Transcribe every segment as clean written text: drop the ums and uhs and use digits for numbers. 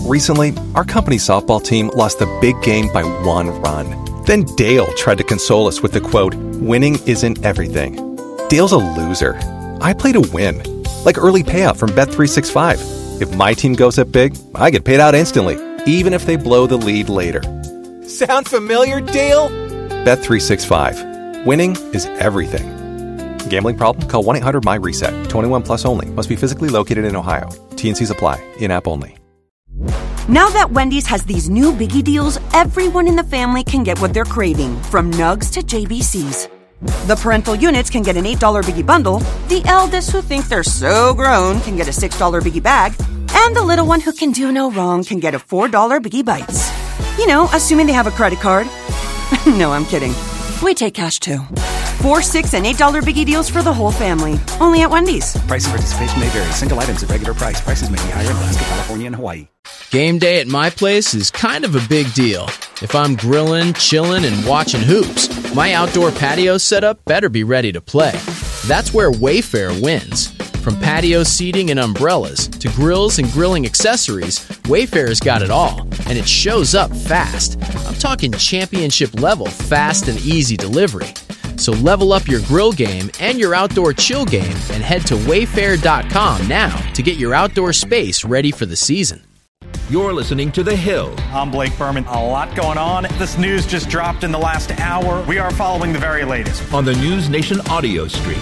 Recently, our company softball team lost the big game by 1 run. Then Dale tried to console us with the quote, "Winning isn't everything." Dale's a loser. I play to win. Like early payout from Bet365. If my team goes up big, I get paid out instantly, even if they blow the lead later. Sound familiar, Dale? Bet365. Winning is everything. Gambling problem? Call 1-800-MY-RESET. 21 plus only. Must be physically located in Ohio. T&Cs apply. In-app only. Now that Wendy's has these new biggie deals, everyone in the family can get what they're craving, from nugs to JBCs. The parental units can get an $8 biggie bundle, the eldest who think they're so grown can get a $6 biggie bag, and the little one who can do no wrong can get a $4 biggie bites. You know, assuming they have a credit card. No, I'm kidding. We take cash too. 4, 6, and $8 biggie deals for the whole family. Only at Wendy's. Price and participation may vary. Single items at regular price. Prices may be higher in Alaska, California, and Hawaii. Game day at my place is kind of a big deal. If I'm grilling, chilling, and watching hoops, my outdoor patio setup better be ready to play. That's where Wayfair wins. From patio seating and umbrellas to grills and grilling accessories, Wayfair's got it all, and it shows up fast. I'm talking championship level fast and easy delivery. So level up your grill game and your outdoor chill game and head to wayfair.com now to get your outdoor space ready for the season. You're listening to The Hill. I'm Blake Berman. A lot going on. This news just dropped in the last hour. We are following the very latest On the News Nation audio stream.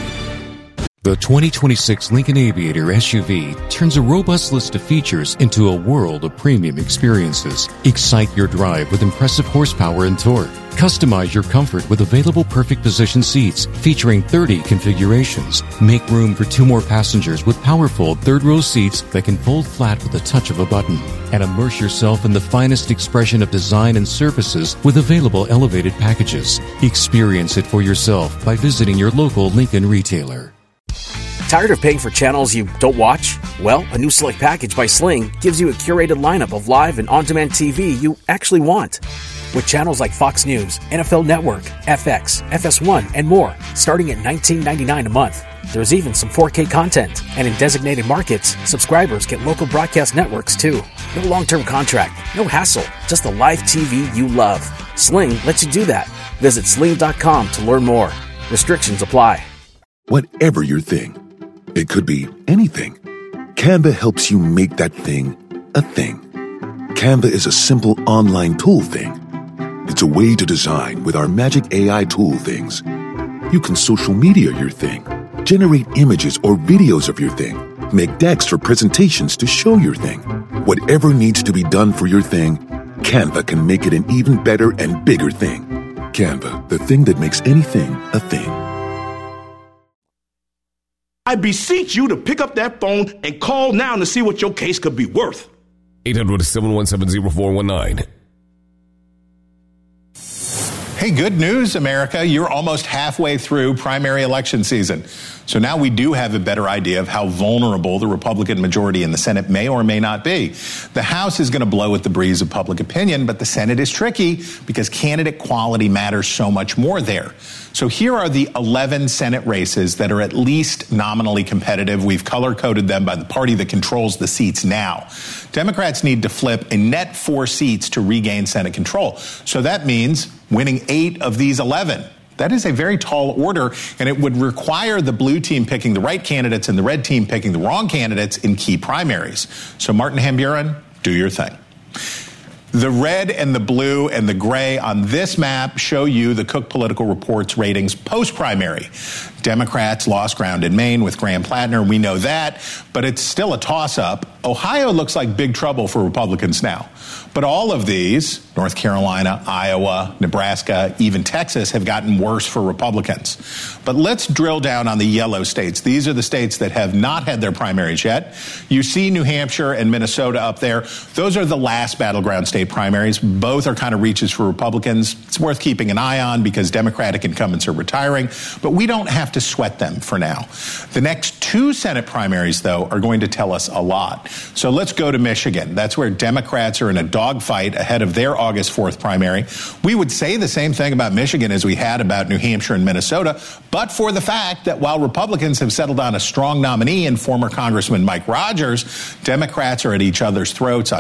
The 2026 Lincoln Aviator SUV turns a robust list of features into a world of premium experiences. Excite your drive with impressive horsepower and torque. Customize your comfort with available perfect position seats featuring 30 configurations. Make room for 2 more passengers with powerful third-row seats that can fold flat with the touch of a button. And immerse yourself in the finest expression of design and services with available elevated packages. Experience it for yourself by visiting your local Lincoln retailer. Tired of paying for channels you don't watch? Well, a new Select package by Sling gives you a curated lineup of live and on-demand TV you actually want. With channels like Fox News, NFL Network, FX, FS1, and more, starting at $19.99 a month. There's even some 4K content. And in designated markets, subscribers get local broadcast networks too. No long-term contract, no hassle, just the live TV you love. Sling lets you do that. Visit sling.com to learn more. Restrictions apply. Whatever your thing, it could be anything. Canva helps you make that thing a thing. Canva is a simple online tool thing. It's a way to design with our magic AI tool things. You can social media your thing, generate images or videos of your thing, make decks for presentations to show your thing. Whatever needs to be done for your thing, Canva can make it an even better and bigger thing. Canva, the thing that makes anything a thing. I beseech you to pick up that phone and call now to see what your case could be worth. 800-717-0419. Hey, good news, America. You're almost halfway through primary election season. So now we do have a better idea of how vulnerable the Republican majority in the Senate may or may not be. The House is going to blow with the breeze of public opinion, but the Senate is tricky because candidate quality matters so much more there. So here are the 11 Senate races that are at least nominally competitive. We've color-coded them by the party that controls the seats now. Democrats need to flip a net 4 seats to regain Senate control. So that means winning 8 of these 11. That is a very tall order, and it would require the blue team picking the right candidates and the red team picking the wrong candidates in key primaries. So Martin Hamburen, do your thing. The red and the blue and the gray on this map show you the Cook Political Report's ratings post-primary. Democrats lost ground in Maine with Graham Plattner. We know that, but it's still a toss-up. Ohio looks like big trouble for Republicans now. But all of these, North Carolina, Iowa, Nebraska, even Texas, have gotten worse for Republicans. But let's drill down on the yellow states. These are the states that have not had their primaries yet. You see New Hampshire and Minnesota up there. Those are the last battleground state primaries. Both are kind of reaches for Republicans. It's worth keeping an eye on because Democratic incumbents are retiring. But we don't have to sweat them for now. The next 2 Senate primaries, though, are going to tell us a lot. So let's go to Michigan. That's where Democrats are in a dogfight ahead of their August 4th primary. We would say the same thing about Michigan as we had about New Hampshire and Minnesota, but for the fact that while Republicans have settled on a strong nominee in former Congressman Mike Rogers, Democrats are at each other's throats